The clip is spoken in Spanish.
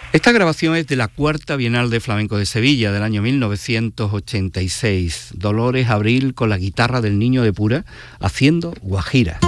Esta grabación es de la Cuarta Bienal de Flamenco de Sevilla del año 1986. Dolores Abril con la guitarra del Niño de Pura haciendo guajira.